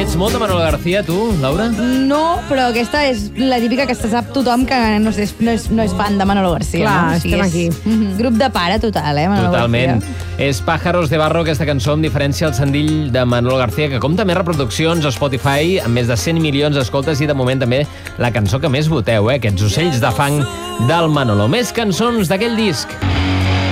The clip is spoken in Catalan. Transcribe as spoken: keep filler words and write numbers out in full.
Ets molt de Manolo García, tu, Laura? No, però aquesta és la típica que se sap tothom que no és, no és, no és fan de Manolo García. Clar, no? O sigui, estem és aquí. Grup de pare total, eh, Manolo Totalment. García. És Pájaros de Barro, aquesta cançó, amb diferència al sendill de Manolo García, que compta més reproduccions a Spotify, amb més de cent milions d'escoltes, i de moment també la cançó que més voteu, eh? Aquests ocells de fang del Manolo. Més cançons d'aquell disc.